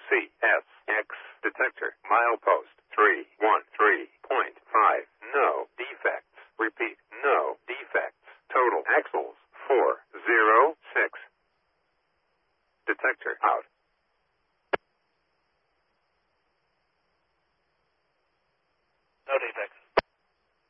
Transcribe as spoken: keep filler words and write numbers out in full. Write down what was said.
C S X detector. Milepost three one three point five. No defects. Repeat, no defects. Total axles four zero six. Detector out.